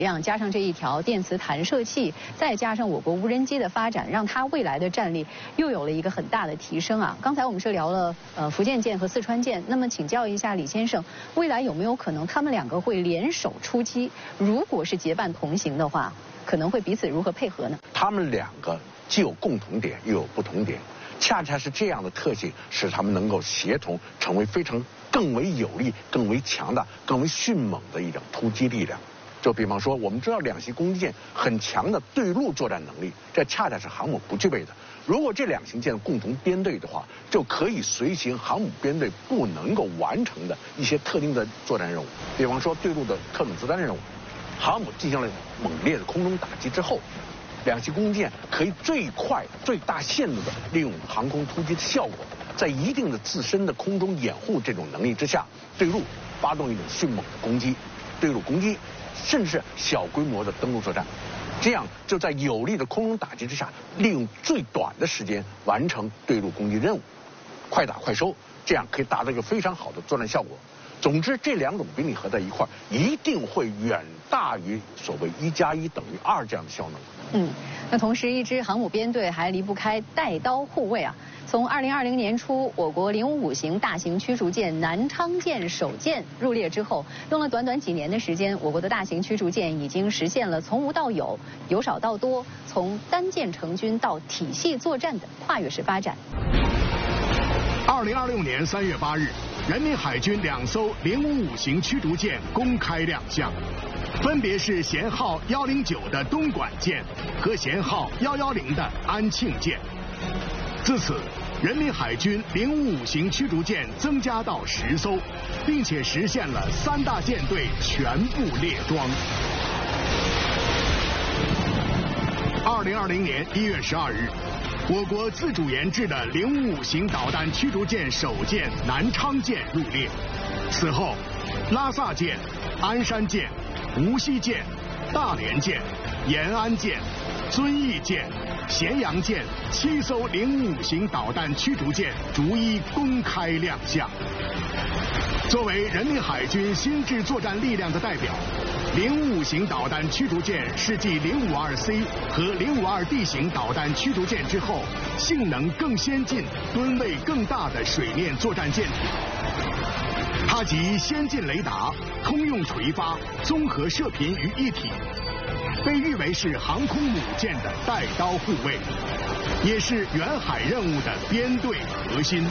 加上这一条电磁弹射器，再加上我国无人机的发展，让它未来的战力又有了一个很大的提升啊。刚才我们是聊了福建舰和四川舰，那么请教一下李先生，未来有没有可能他们两个会联手出击？如果是结伴同行的话，可能会彼此如何配合呢？ 他们两个既有共同点，又有不同点，恰恰是这样的特性，使他们能够协同，成为更为有力、更为强大、更为迅猛的一种突击力量。就比方说，我们知道两栖攻击舰很强的对陆作战能力，这恰恰是航母不具备的。如果这两型舰共同编队的话，就可以随行航母编队不能够完成的一些特定的作战任务，比方说对陆的特种作战任务。航母进行了猛烈的空中打击之后，两栖攻击舰可以最快、最大限度的利用航空突击的效果，在一定的自身的空中掩护这种能力之下，对陆发动一种迅猛的攻击，对陆攻击，甚至是小规模的登陆作战。这样就在有力的空中打击之下，利用最短的时间完成对陆攻击任务，快打快收，这样可以达到一个非常好的作战效果。总之，这两种兵力合在一块儿，一定会远大于所谓1+1等于2这样的效能。 那同时，一支航母编队还离不开带刀护卫啊。从2020年初，我国055型大型驱逐舰南昌舰首舰入列之后，用了短短几年的时间，我国的大型驱逐舰已经实现了从无到有、由少到多，从单舰成军到体系作战的跨越式发展。 2026年3月8日，人民海军2艘055型驱逐舰公开亮相，分别是舷号109的东莞舰和舷号110的安庆舰。自此，人民海军055型驱逐舰增加到10艘，并且实现了3大舰队全部列装。2020年1月12日，我国自主研制的055型导弹驱逐舰首舰南昌舰入列，此后，拉萨舰、鞍山舰、无锡舰、大连舰、延安舰、遵义舰、咸阳舰7艘055型导弹驱逐舰逐一公开亮相。作为人民海军新制作战力量的代表，055型导弹驱逐舰是继052C 和052D 型导弹驱逐舰之后，性能更先进、吨位更大的水面作战舰体。它集先进雷达、通用垂发、综合射频于一体，被誉为是航空母舰的带刀护卫，也是远海任务的编队核心。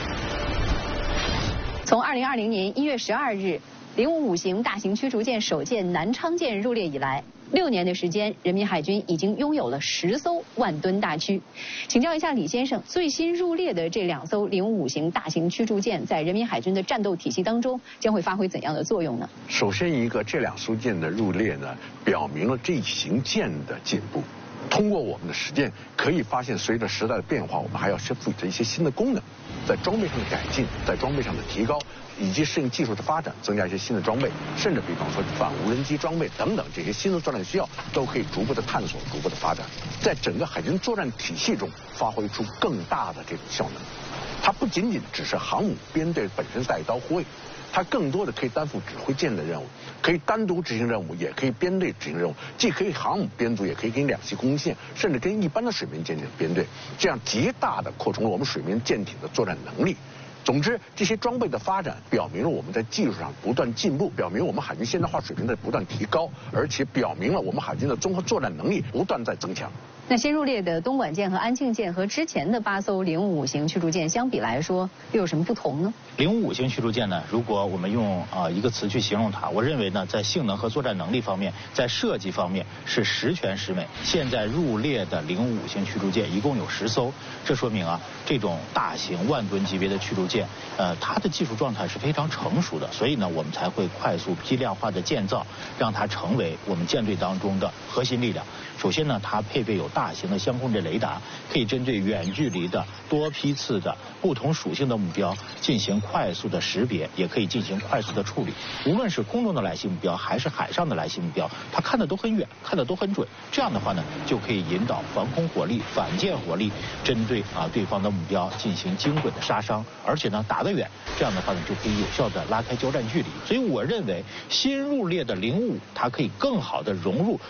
从2020年1月12日055型大型驱逐舰首舰南昌舰入列以来，6年的时间，人民海军已经拥有了10艘万吨大驱。请教一下李先生，最新入列的这2艘055型大型驱逐舰，在人民海军的战斗体系当中，将会发挥怎样的作用呢？ 首先，这2艘舰的入列呢，表明了这型舰的进步。通过我们的实践，可以发现，随着时代的变化，我们还要赋予它一些新的功能，在装备上的改进，在装备上的提高，以及适应技术的发展，增加一些新的装备，甚至比方说反无人机装备等等这些新的作战需要，都可以逐步的探索，逐步的发展，在整个海军作战体系中发挥出更大的这种效能。它不仅仅只是航母编队本身带刀护卫，它更多的可以担负指挥舰的任务，可以单独执行任务，也可以编队执行任务，既可以航母编组，也可以跟两栖攻击舰，甚至跟一般的水面舰艇编队，这样极大的扩充了我们水面舰艇的作战能力。总之，这些装备的发展表明了我们在技术上不断进步，表明我们海军现代化水平在不断提高，而且表明了我们海军的综合作战能力不断在增强。 那新入列的东莞舰和安庆舰和之前的8艘055型驱逐舰相比来说，又有什么不同呢 ？055型驱逐舰呢，如果我们用一个词去形容它，我认为呢，在性能和作战能力方面，在设计方面是十全十美。现在入列的055型驱逐舰一共有10艘，这说明这种大型万吨级别的驱逐舰，它的技术状态是非常成熟的，所以呢，我们才会快速批量化的建造，让它成为我们舰队当中的核心力量。首先呢，它配备有大型的相控阵雷达，可以针对远距离的多批次的不同属性的目标进行快速的识别，也可以进行快速的处理。无论是空中的来袭目标还是海上的来袭目标，它看得都很远，看得都很准。这样的话呢，就可以引导防空火力、反舰火力，针对对方的目标进行精准的杀伤，而且呢打得远，这样的话呢就可以有效的拉开交战距离。所以我认为新入列的055它可以更好的融入